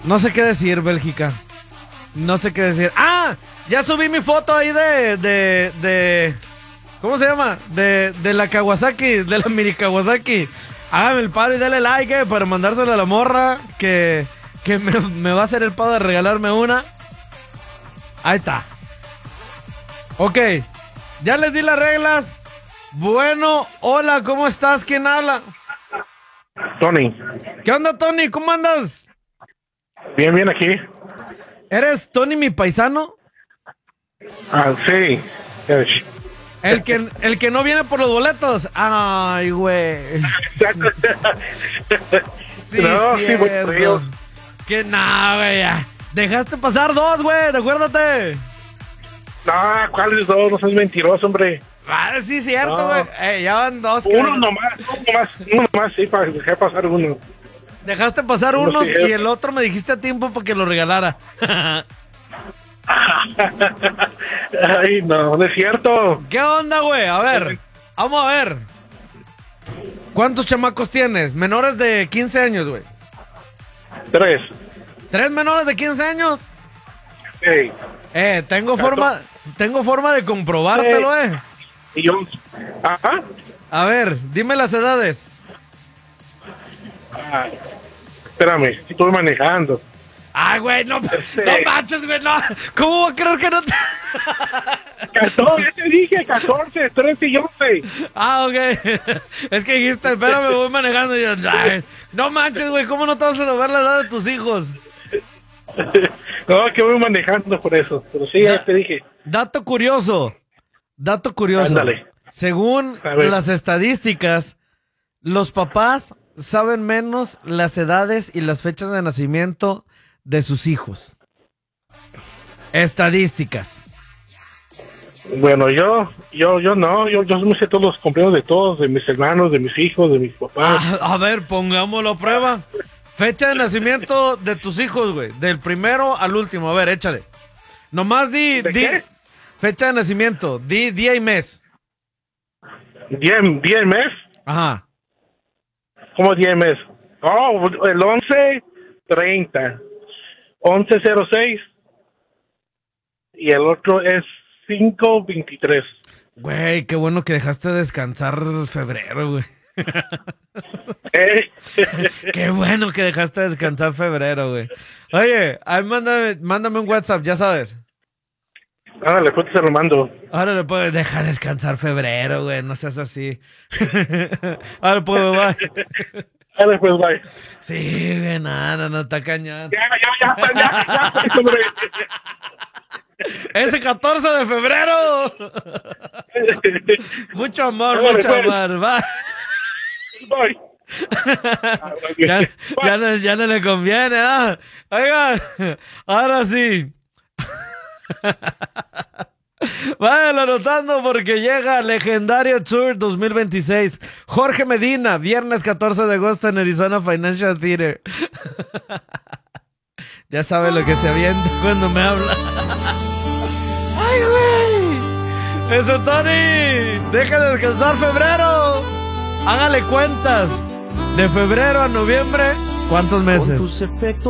No sé qué decir, Bélgica. No sé qué decir. ¡Ah! Ya subí mi foto ahí de ¿cómo se llama? De la Kawasaki, de la mini Kawasaki. Hágame el paro y dale like, para mandárselo a la morra que me va a hacer el paro de regalarme una. Ahí está. Ok, ya les di las reglas. Bueno, hola, ¿cómo estás? ¿Quién habla? Tony. ¿Qué onda, Tony? ¿Cómo andas? Bien, bien aquí. ¿Eres Tony, mi paisano? Ah, sí. El que no viene por los boletos. Ay, güey. Sí, no, cierto. Que nada, güey. Dejaste pasar dos, güey. Acuérdate. No, ¿cuáles dos? No seas mentiroso, hombre. Ah, sí, cierto, güey. No. Ya van dos. Uno nomás, sí, para dejar pasar uno. Dejaste pasar unos sí, y el otro me dijiste a tiempo para que lo regalara. Ay, no es cierto. ¿Qué onda, güey? A ver, vamos a ver. ¿Cuántos chamacos tienes? Menores de 15 años, güey. 3. ¿3 menores de 15 años? Sí. Tengo forma de comprobártelo, Y yo. Ajá. A ver, dime las edades. Espérame, estoy manejando. Ay, güey, no manches, güey, no. ¿Cómo va a creer que no te...? 14, ya te dije, 14, 13 y 11. Ah, ok. Es que dijiste, espérame, voy manejando. Y yo, ay, no manches, güey, ¿cómo no te vas a saber la edad de tus hijos? No, que voy manejando por eso. Pero sí, ya te dije. Dato curioso. Ándale. Según las estadísticas, los papás saben menos las edades y las fechas de nacimiento de sus hijos. Estadísticas. Bueno, yo no, yo me sé todos los cumpleaños de todos, de mis hermanos, de mis hijos, de mis papás. A ver, pongámoslo a prueba. Fecha de nacimiento de tus hijos, güey. Del primero al último. A ver, échale. Nomás di qué? Fecha de nacimiento. Di día y mes. ¿Día y mes? Ajá. ¿Cómo 10 mes? Oh, el 11/30. 11/06. Y el otro es 5/23. Güey, qué bueno que dejaste descansar febrero, güey. Qué bueno que dejaste descansar febrero, güey. Oye, ahí mándame un WhatsApp, ya sabes. Ándale, pues te lo mando. Ahora le puedes dejar descansar febrero, güey, no seas así. Ahora puedo, bye. Ándale, pues, bye. Sí, güey, no, está cañón. Ya, hombre. Ese 14 de febrero. Mucho amor, Ándale, mucho pues. amor, bye. Bye. Ya no le conviene, ¿ah? Oigan, ahora sí. Váyanlo anotando porque llega Legendario Tour 2026. Jorge Medina, viernes 14 de agosto en Arizona Financial Theater. Ya sabe lo que se avienta cuando me habla. ¡Ay, güey! ¡Eso, Tony! ¡Deja de descansar febrero! Hágale cuentas. De febrero a noviembre, ¿cuántos meses?